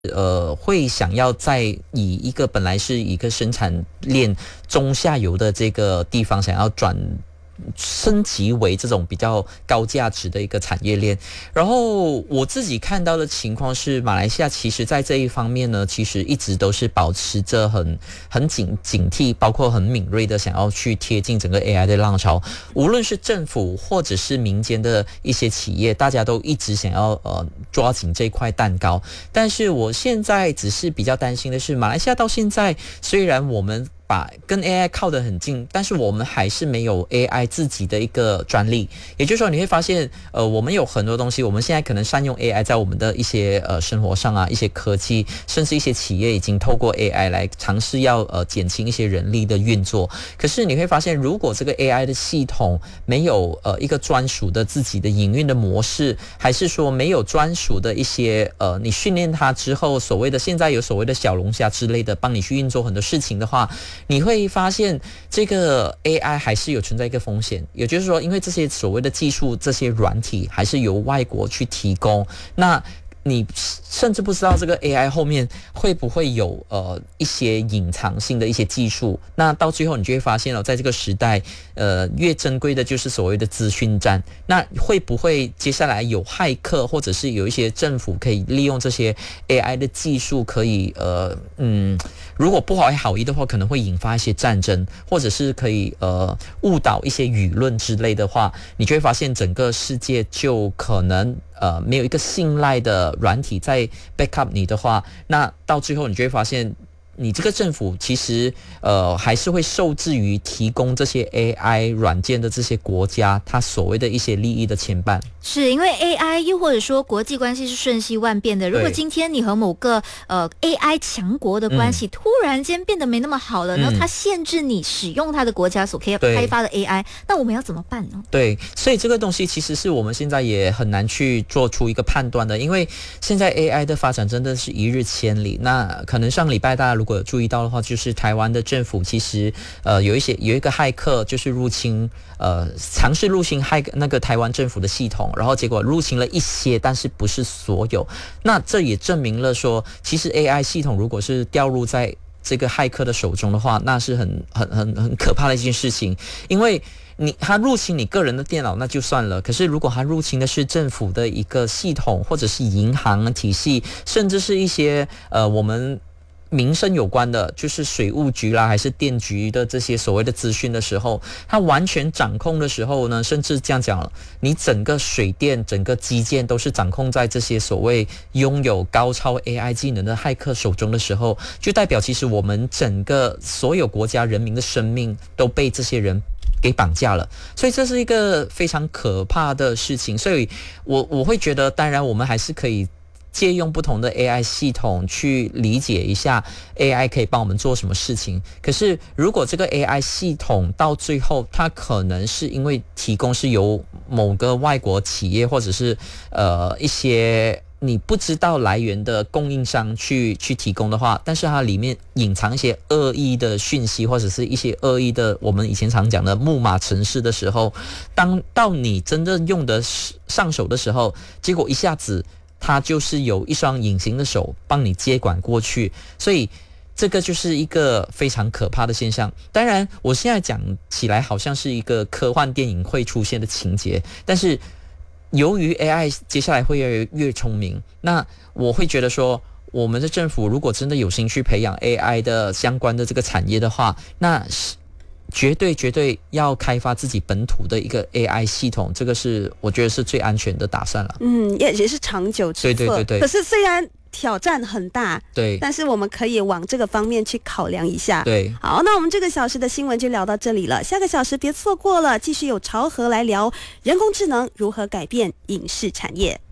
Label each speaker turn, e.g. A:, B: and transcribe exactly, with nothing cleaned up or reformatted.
A: 呃，会想要在以一个本来是一个生产链中下游的这个地方，想要转升级为这种比较高价值的一个产业链。然后我自己看到的情况是，马来西亚其实在这一方面呢，其实一直都是保持着很很警警惕，包括很敏锐的想要去贴近整个 A I 的浪潮。无论是政府或者是民间的一些企业，大家都一直想要呃抓紧这块蛋糕。但是我现在只是比较担心的是，马来西亚到现在虽然我们把跟 A I 靠得很近，但是我们还是没有 A I 自己的一个专利。也就是说，你会发现，呃，我们有很多东西，我们现在可能善用 A I 在我们的一些呃生活上啊，一些科技，甚至一些企业已经透过 A I 来尝试要呃减轻一些人力的运作。可是你会发现，如果这个 A I 的系统没有呃一个专属的自己的营运的模式，还是说没有专属的一些呃你训练它之后，所谓的现在有所谓的小龙虾之类的，帮你去运作很多事情的话，你会发现这个 A I 还是有存在一个风险。也就是说，因为这些所谓的技术，这些软体还是由外国去提供，那你甚至不知道这个 A I 后面会不会有呃一些隐藏性的一些技术。那到最后你就会发现了，在这个时代，呃，越珍贵的就是所谓的资讯战。那会不会接下来有骇客，或者是有一些政府可以利用这些 A I 的技术，可以呃嗯，如果不怀好意的话，可能会引发一些战争，或者是可以呃误导一些舆论之类的话，你就会发现整个世界就可能呃没有一个信赖的软体在 backup 你的话，那到最后你就会发现，你这个政府其实呃还是会受制于提供这些 A I 软件的这些国家，它所谓的一些利益的牵绊。
B: 是因为 A I 又或者说国际关系是瞬息万变的，如果今天你和某个呃 A I 强国的关系、嗯、突然间变得没那么好了，那、嗯、它限制你使用它的国家所可以开发的 A I， 那我们要怎么办呢？
A: 对，所以这个东西其实是我们现在也很难去做出一个判断的，因为现在 A I 的发展真的是一日千里。那可能上礼拜大家如果有注意到的话，就是台湾的政府其实呃有一些有一个骇客就是入侵呃尝试入侵骇那个台湾政府的系统，然后结果入侵了一些，但是不是所有。那这也证明了说，其实 A I 系统如果是掉入在这个骇客的手中的话，那是很很很很可怕的一件事情。因为你他入侵你个人的电脑那就算了，可是如果他入侵的是政府的一个系统，或者是银行体系，甚至是一些呃我们民生有关的，就是水务局啦，还是电局的这些所谓的资讯的时候，它完全掌控的时候呢，甚至这样讲了，你整个水电、整个基建都是掌控在这些所谓拥有高超 A I 技能的骇客手中的时候，就代表其实我们整个所有国家人民的生命都被这些人给绑架了。所以这是一个非常可怕的事情。所以我我会觉得，当然我们还是可以借用不同的 A I 系统去理解一下 A I 可以帮我们做什么事情。可是如果这个 A I 系统到最后它可能是因为提供是由某个外国企业，或者是呃一些你不知道来源的供应商去去提供的话，但是它里面隐藏一些恶意的讯息，或者是一些恶意的我们以前常讲的木马程式的时候，当到你真正用得上手的时候，结果一下子它就是有一双隐形的手帮你接管过去。所以这个就是一个非常可怕的现象。当然我现在讲起来好像是一个科幻电影会出现的情节，但是由于 A I 接下来会越来越聪明，那我会觉得说，我们的政府如果真的有心去培养 A I 的相关的这个产业的话，那绝对绝对要开发自己本土的一个 A I 系统，这个是我觉得是最安全的打算了。
C: 嗯，也也是长久之策。
A: 对对对对。
C: 可是虽然挑战很大，
A: 对，
C: 但是我们可以往这个方面去考量一下。
A: 对，
C: 好，那我们这个小时的新闻就聊到这里了，下个小时别错过了，继续有朝河来聊人工智能如何改变影视产业。